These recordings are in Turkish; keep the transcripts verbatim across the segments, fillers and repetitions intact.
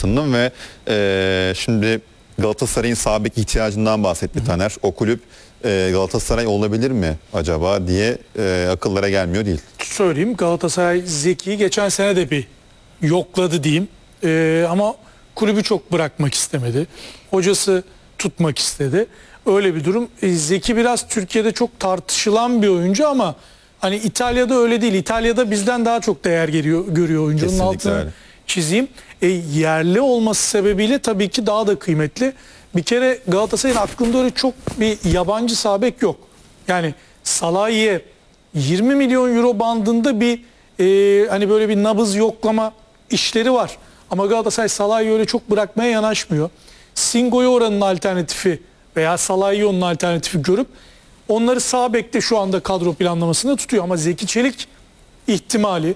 ısındım ve e, şimdi Galatasaray'ın sağ bek ihtiyacından bahsetti Hı-hı. Taner. O kulüp e, Galatasaray olabilir mi acaba diye e, akıllara gelmiyor değil. Söyleyeyim, Galatasaray Zeki'yi geçen sene de bir yokladı diyeyim. E, ama kulübü çok bırakmak istemedi. Hocası tutmak istedi. Öyle bir durum. E, Zeki biraz Türkiye'de çok tartışılan bir oyuncu ama hani İtalya'da öyle değil. İtalya'da bizden daha çok değer geliyor, görüyor oyuncunun. Kesinlikle altını öyle. çizeyim. E, yerli olması sebebiyle tabii ki daha da kıymetli. Bir kere Galatasaray'ın aklında öyle çok bir yabancı sağ bek yok. Yani Salah'ya yirmi milyon euro bandında bir e, hani böyle bir nabız yoklama işleri var. Ama Galatasaray Salah'ı öyle çok bırakmaya yanaşmıyor. Singo'yu oranın alternatifi veya Salah'ı onun alternatifi görüp onları sağ bekte şu anda kadro planlamasında tutuyor. Ama Zeki Çelik ihtimali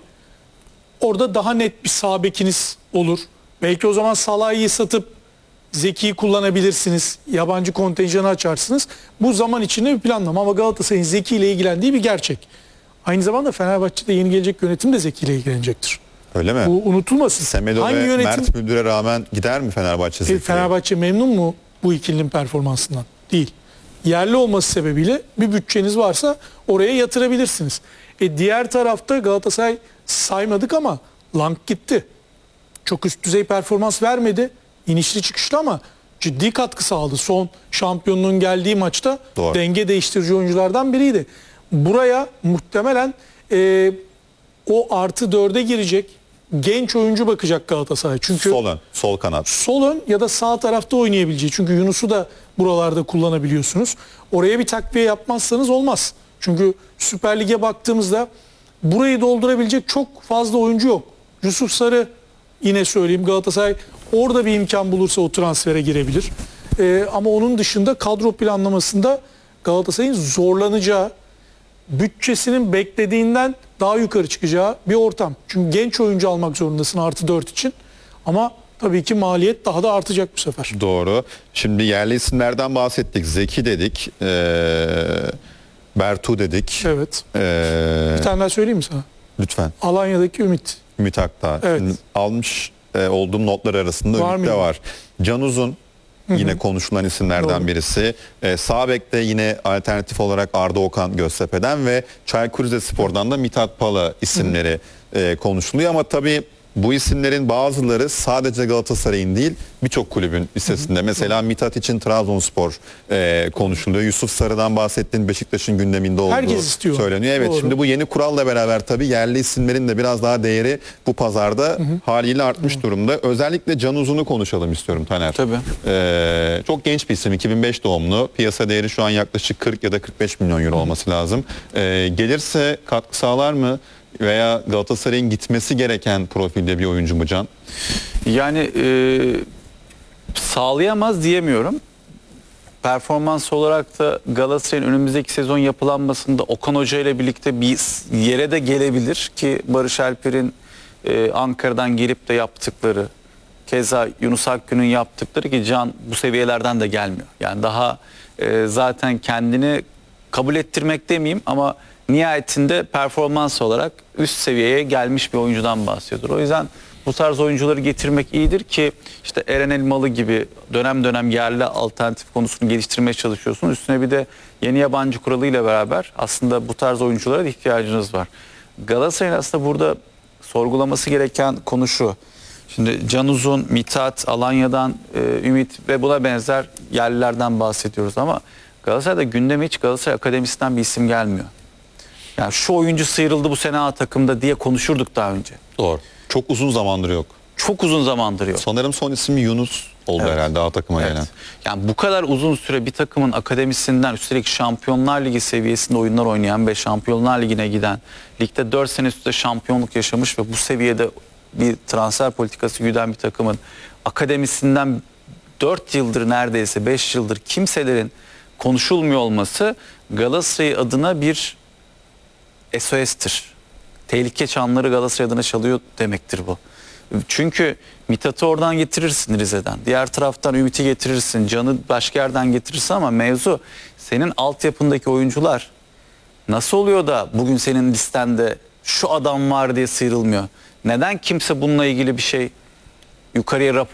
orada daha net bir sağ bekiniz olur. Belki o zaman Salah'ı satıp Zeki'yi kullanabilirsiniz. Yabancı kontenjanı açarsınız. Bu zaman içinde bir planlama ama Galatasaray'ın Zeki ile ilgilendiği bir gerçek. Aynı zamanda Fenerbahçe'de yeni gelecek yönetim de Zeki ile ilgilenecektir. Öyle mi? Bu unutulmasın. Semedo Hangi ve yönetim, Mert Müldür'e rağmen gider mi Fenerbahçe Zeki'ye? Fenerbahçe memnun mu bu ikilinin performansından? Değil. Yerli olması sebebiyle bir bütçeniz varsa oraya yatırabilirsiniz. E diğer tarafta Galatasaray saymadık ama Lang gitti. Çok üst düzey performans vermedi. İnişli çıkışlı ama ciddi katkı sağladı. Son şampiyonluğun geldiği maçta Doğru. Denge değiştirici oyunculardan biriydi. Buraya muhtemelen e, o artı dörde girecek genç oyuncu bakacak Galatasaray. Çünkü sol ön, sol kanat. Sol ön ya da sağ tarafta oynayabileceği. Çünkü Yunus'u da buralarda kullanabiliyorsunuz. Oraya bir takviye yapmazsanız olmaz. Çünkü Süper Lig'e baktığımızda burayı doldurabilecek çok fazla oyuncu yok. Yusuf Sarı, yine söyleyeyim, Galatasaray orada bir imkan bulursa o transfere girebilir. Ee, ama onun dışında kadro planlamasında Galatasaray'ın zorlanacağı, bütçesinin beklediğinden daha yukarı çıkacağı bir ortam. Çünkü genç oyuncu almak zorundasın artı dört için. Ama tabii ki maliyet daha da artacak bu sefer. Doğru. Şimdi yerli isimlerden bahsettik. Zeki dedik. Ee, Bertu dedik. Evet. Ee, bir tane daha söyleyeyim mi sana? Lütfen. Alanya'daki Ümit. Ümit Akdağ. Evet. Şimdi almış e, olduğum notlar arasında Var Ümit de mıydı? var. Can Uzun yine Hı-hı. konuşulan isimlerden Doğru. birisi. E, sağ bekte yine alternatif olarak Arda Okan Göztepe'den ve Çaykur Rizespor'dan da Mithat Pala isimleri e, konuşuluyor ama tabii bu isimlerin bazıları sadece Galatasaray'ın değil birçok kulübün listesinde. Hı hı. Mesela Mithat için Trabzonspor e, konuşuluyor. Yusuf Sarı'dan bahsettiğin Beşiktaş'ın gündeminde olduğu söyleniyor. Evet, Doğru. Şimdi bu yeni kuralla beraber tabii yerli isimlerin de biraz daha değeri bu pazarda hı hı. haliyle artmış hı. durumda. Özellikle Can Uzun'u konuşalım istiyorum Taner. Tabii. E, çok genç bir isim, iki bin beş doğumlu. Piyasa değeri şu an yaklaşık kırk ya da kırk beş milyon euro hı. olması lazım. E, gelirse katkı sağlar mı? Veya Galatasaray'ın gitmesi gereken profilde bir oyuncu mu Can? Yani e, sağlayamaz diyemiyorum. Performans olarak da Galatasaray'ın önümüzdeki sezon yapılanmasında Okan Hoca ile birlikte bir yere de gelebilir ki Barış Alper'in e, Ankara'dan gelip de yaptıkları, keza Yunus Akgün'ün yaptıkları ki Can bu seviyelerden de gelmiyor. Yani daha e, zaten kendini kabul ettirmek demeyeyim ama nihayetinde performans olarak üst seviyeye gelmiş bir oyuncudan bahsediyor. O yüzden bu tarz oyuncuları getirmek iyidir ki işte Eren Elmalı gibi dönem dönem yerli alternatif konusunu geliştirmeye çalışıyorsunuz. Üstüne bir de yeni yabancı kuralıyla beraber aslında bu tarz oyunculara da ihtiyacınız var. Galatasaray'ın aslında burada sorgulaması gereken konu şu. Şimdi Can Uzun, Mithat, Alanya'dan e, Ümit ve buna benzer yerlilerden bahsediyoruz ama Galatasaray'da gündeme hiç Galatasaray Akademisi'nden bir isim gelmiyor. Yani şu oyuncu sıyrıldı bu sene A takımda diye konuşurduk daha önce. Doğru. Çok uzun zamandır yok. Çok uzun zamandır yok. Sanırım son ismi Yunus oldu evet. herhalde A takıma evet. gelen. Yani bu kadar uzun süre bir takımın akademisinden üstelik Şampiyonlar Ligi seviyesinde oyunlar oynayan ve Şampiyonlar Ligi'ne giden, ligde dört sene üstte şampiyonluk yaşamış ve bu seviyede bir transfer politikası güden bir takımın akademisinden dört yıldır neredeyse beş yıldır kimselerin konuşulmuyor olması Galatasaray adına bir S O S'tir. Tehlike çanları Galatasaray adına çalıyor demektir bu. Çünkü Mithat'ı oradan getirirsin Rize'den. Diğer taraftan Ümit'i getirirsin. Can'ı başka yerden getirirsin ama mevzu senin altyapındaki oyuncular nasıl oluyor da bugün senin listende şu adam var diye sıyrılmıyor? Neden kimse bununla ilgili bir şey yukarıya rapor